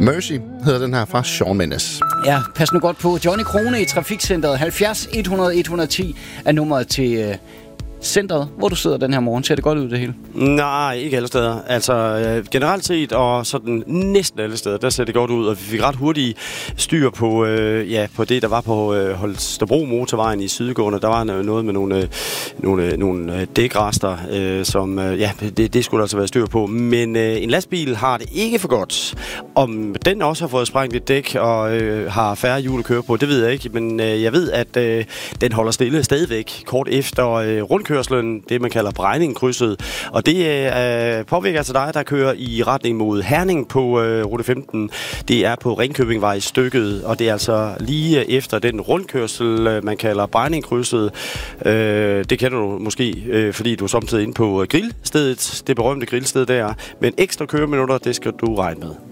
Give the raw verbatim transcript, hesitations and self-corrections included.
Mercy hedder den her fra Shawn Mendes. Ja, pas nu godt på. Johnny Krone i Trafikcenteret. halvfjerds et hundrede et hundrede og ti er nummeret til øh, centret, hvor du sidder den her morgen. Ser det godt ud, det hele? Nej, ikke alle steder. Altså øh, generelt set, og sådan næsten alle steder, der ser det godt ud. Og vi fik ret hurtigt styr på, øh, ja, på det, der var på øh, Holstebro motorvejen i Sydgående. Der var noget med nogle, øh, nogle, nogle dækrester, øh, som øh, ja, det, det skulle altså være styr på. Men øh, en lastbil har det ikke for godt. Om den også har fået sprængt et dæk og øh, har færre hjul at køre på, det ved jeg ikke. Men øh, jeg ved, at øh, den holder stille stadigvæk kort efter øh, rundkørslen, det man kalder Brejning-krydset. Og det øh, påvirker altså dig, der kører i retning mod Herning på øh, rute femten. Det er på Ringkøbingvej stykket, og det er altså lige efter den rundkørsel, man kalder Brejning-krydset. Øh, det kender du måske, øh, fordi du er samtidig inde på grillstedet, det berømte grillsted der. Men ekstra køreminutter, det skal du regne med.